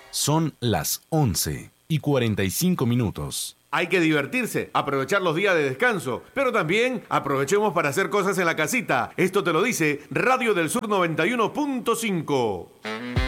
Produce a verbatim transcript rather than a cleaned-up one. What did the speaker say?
Son las once y cuarenta y cinco minutos. Hay que divertirse, aprovechar los días de descanso, pero también aprovechemos para hacer cosas en la casita. Esto te lo dice Radio del Sur noventa y uno punto cinco.